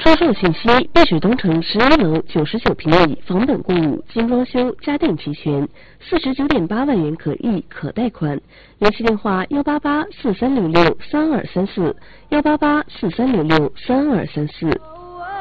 销售信息：碧水东城11楼99平米，房本共舞，精装修，家电齐全，49.8万元可议可贷款。联系电话：18843663234，18843663234。